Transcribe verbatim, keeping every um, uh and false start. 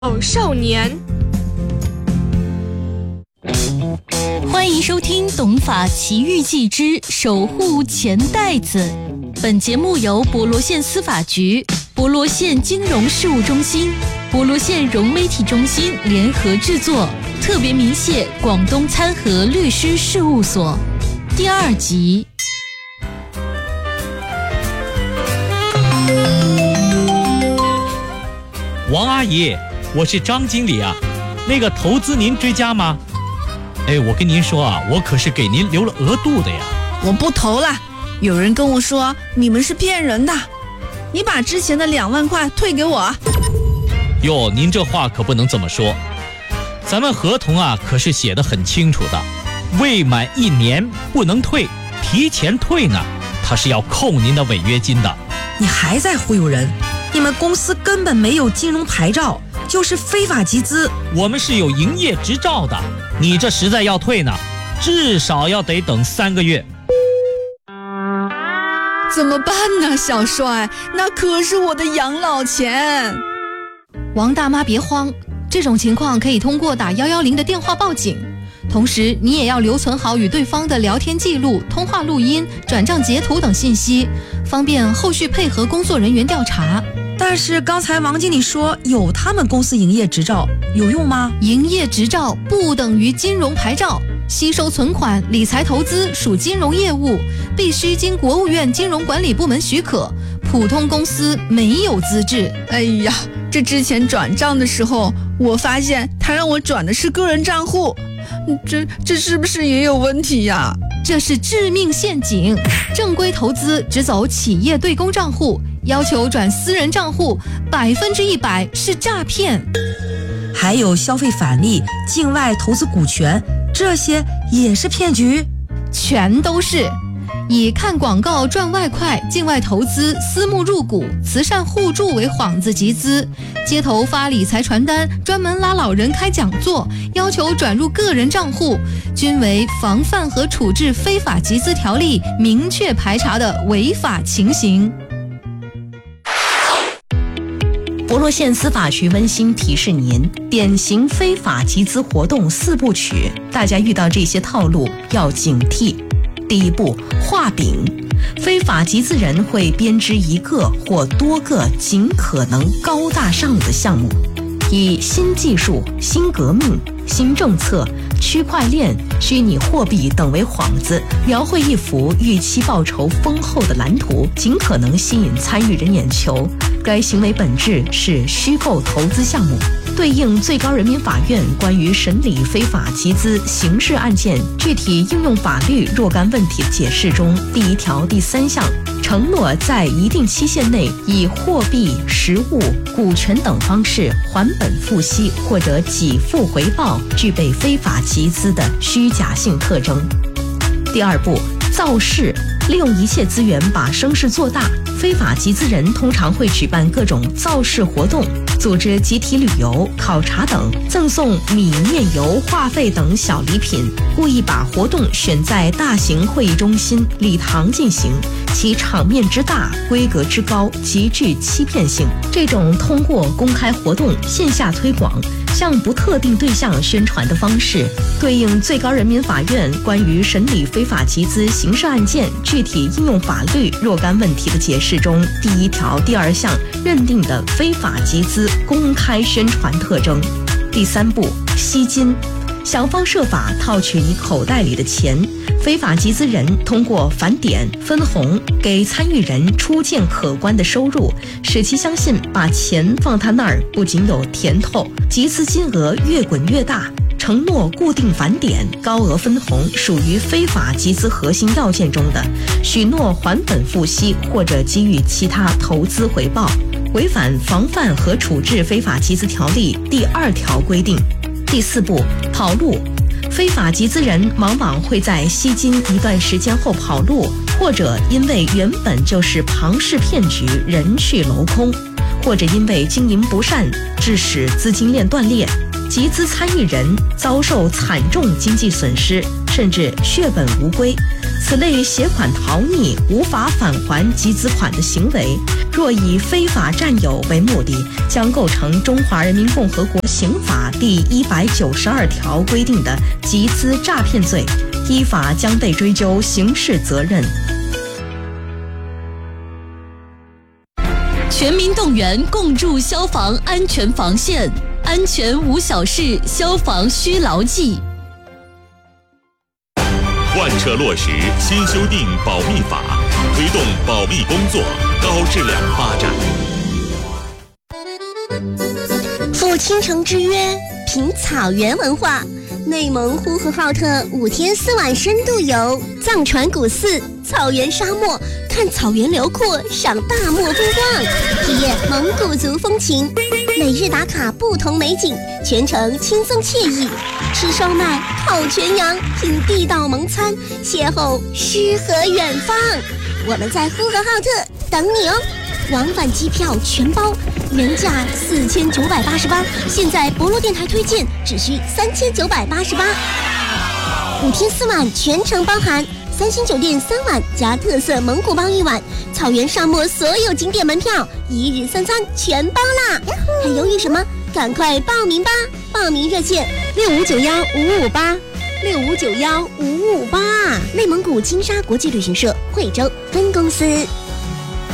哦，少年， 欢迎收听《懂法奇遇记之守护钱袋子》。本节目由博罗县司法局、博罗县金融事务中心、博罗县融媒体中心联合制作，特别鸣谢广东参和律师事务所。第二集。 王阿姨，我是张经理啊，那个投资您追加吗？哎，我跟您说啊，我可是给您留了额度的呀。 我不投了，有人跟我说你们是骗人的，你把之前的两万块退给我。 哟，您这话可不能这么说，咱们合同啊可是写得很清楚的，未满一年不能退，提前退呢，他是要扣您的违约金的。 你还在忽悠人？你们公司根本没有金融牌照，就是非法集资。 我们是有营业执照的，你这实在要退呢，至少要得等三个月。 怎么办呢，小帅？那可是我的养老钱。 王大妈别慌，这种情况可以通过打一一零的电话报警，同时你也要留存好与对方的聊天记录、通话录音、转账截图等信息，方便后续配合工作人员调查。 但是刚才王经理说有他们公司营业执照，有用吗？ 营业执照不等于金融牌照，吸收存款、理财投资属金融业务，必须经国务院金融管理部门许可，普通公司没有资质。 哎呀，这之前转账的时候，我发现他让我转的是个人账户，这这是不是也有问题呀？ 这是致命陷阱，正规投资只走企业对公账户，要求转私人账户，百分之一百是诈骗。 还有消费返利、境外投资股权，这些也是骗局， 全都是以看广告赚外快、境外投资、私募入股、慈善互助为幌子集资，街头发理财传单，专门拉老人开讲座，要求转入个人账户，均为防范和处置非法集资条例明确排查的违法情形。 博罗县司法局温馨提示您，典型非法集资活动四部曲，大家遇到这些套路要警惕。第一步，画饼。非法集资人会编织一个或多个尽可能高大上的项目，以新技术、新革命、新政策、区块链、虚拟货币等为幌子，描绘一幅预期报酬丰厚的蓝图，尽可能吸引参与人眼球。该行为本质是虚构投资项目，对应最高人民法院关于审理非法集资刑事案件具体应用法律若干问题的解释中第一条第三项，承诺在一定期限内以货币、实物、股权等方式还本付息或者给付回报，具备非法集资的虚假性特征。第二步，造势。利用一切资源把声势做大，非法集资人通常会举办各种造势活动，组织集体旅游、考察等，赠送米面油、话费等小礼品，故意把活动选在大型会议中心、礼堂进行，其场面之大、规格之高，极具欺骗性。这种通过公开活动、线下推广、向不特定对象宣传的方式，对应最高人民法院关于审理非法集资刑事案件具体应用法律若干问题的解释中第一条第二项认定的非法集资公开宣传特征。第三步，吸金。想方设法套取你口袋里的钱，非法集资人通过返点、分红给参与人初见可观的收入，使其相信把钱放他那儿不仅有甜头，集资金额越滚越大。承诺固定返点、高额分红属于非法集资核心要件中的许诺还本付息或者给予其他投资回报，违反防范和处置非法集资条例第二条规定。第四步，跑路。非法集资人往往会在吸金一段时间后跑路，或者因为原本就是庞氏骗局人去楼空，或者因为经营不善致使资金链断裂，集资参与人遭受惨重经济损失，甚至血本无归。 此类携款逃匿、无法返还集资款的行为，若以非法占有为目的，将构成《中华人民共和国刑法》第一百九十二条规定的集资诈骗罪，依法将被追究刑事责任。 全民动员，共筑消防安全防线，安全无小事，消防需牢记。 贯彻落实新修订保密法，推动保密工作高质量发展。 赴倾城之约，品草原文化。内蒙呼和浩特五天四晚深度游，藏传古寺、草原沙漠，看草原辽阔，赏大漠风光，体验蒙古族风情。每日打卡不同美景，全程轻松惬意。吃烧麦、烤全羊，品地道蒙餐，邂逅诗和远方。我们在呼和浩特等你哦！往返机票全包，原价四千九百八十八，现在博洛电台推荐只需三千九百八十八。五天四晚全程包含，三星酒店三晚加特色蒙古包一晚，草原沙漠所有景点门票，一日三餐全包啦！还犹豫什么？赶快报名吧！报名热线六五九幺五五八，六五九幺五五八。内蒙古金沙国际旅行社惠州分公司。